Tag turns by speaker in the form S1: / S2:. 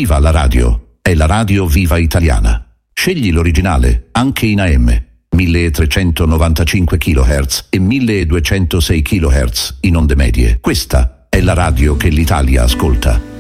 S1: Viva la radio! È la radio viva italiana. Scegli l'originale, anche in AM, 1395 kHz e 1206 kHz in onde medie. Questa è la radio che l'Italia ascolta.